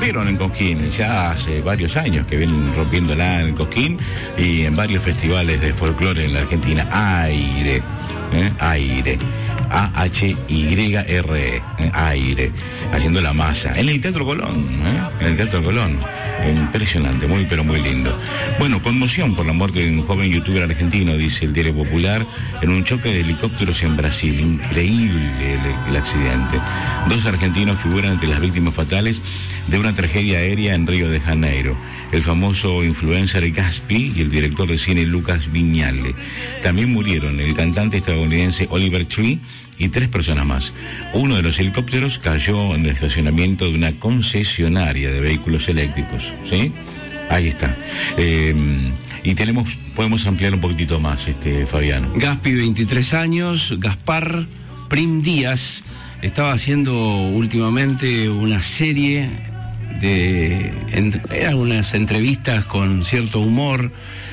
rompieron en Cosquín, ya hace varios años que vienen rompiéndola en Cosquín y en varios festivales de folclore en la Argentina. Aire, Aire, AHYRE, Aire, haciendo la masa, en el Teatro Colón, en el Teatro Colón. Impresionante, muy pero muy lindo. Bueno, conmoción por la muerte de un joven youtuber argentino, dice el Diario Popular, en un choque de helicópteros en Brasil. Increíble el accidente. 2 argentinos figuran entre las víctimas fatales de una tragedia aérea en Río de Janeiro. El famoso influencer Gaspi y el director de cine Lucas Viñale. También murieron el cantante estadounidense Oliver Tree y 3 personas más. Uno de los helicópteros cayó en el estacionamiento de una concesionaria de vehículos eléctricos, ¿sí? Ahí está. Y podemos ampliar un poquitito más, Fabiano. Gaspi, 23 años, Gaspar Prim Díaz, estaba haciendo últimamente una serie eran unas entrevistas con cierto humor.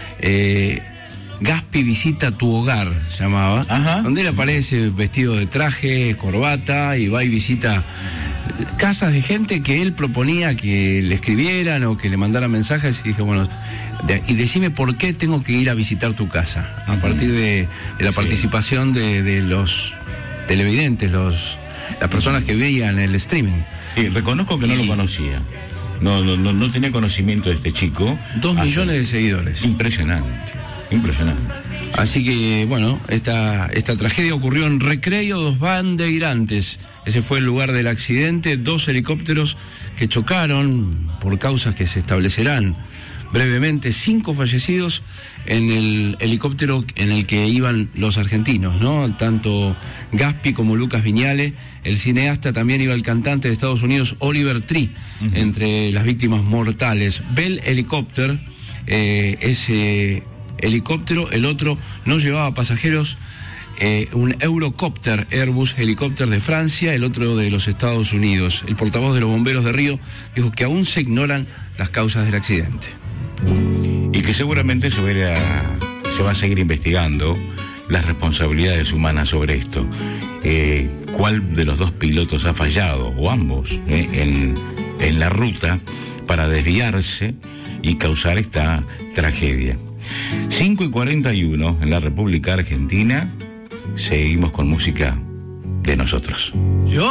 Gaspi visita tu hogar, se llamaba. Ajá. Donde él aparece vestido de traje, corbata, y va y visita casas de gente que él proponía que le escribieran o que le mandaran mensajes, y dije, bueno, y decime por qué tengo que ir a visitar tu casa, a partir de la participación de los televidentes, las personas que veían el streaming. Sí, reconozco que no lo conocía. No tenía conocimiento de este chico. 2 millones de seguidores. Impresionante. Así que, bueno, esta tragedia ocurrió en Recreio dos Bandeirantes. Ese fue el lugar del accidente. 2 helicópteros que chocaron por causas que se establecerán brevemente. 5 fallecidos en el helicóptero en el que iban los argentinos, ¿no? Tanto Gaspi como Lucas Viñale. El cineasta, también iba el cantante de Estados Unidos Oliver Tree, entre las víctimas mortales. Bell Helicopter, ese helicóptero, el otro no llevaba pasajeros, un Eurocopter, Airbus Helicopter de Francia, el otro de los Estados Unidos. El portavoz de los bomberos de Río dijo que aún se ignoran las causas del accidente. Y que seguramente se va a seguir investigando las responsabilidades humanas sobre esto. ¿Cuál de los 2 pilotos ha fallado, o ambos, en la ruta para desviarse y causar esta tragedia? 5:41 en la República Argentina. Seguimos con música de nosotros.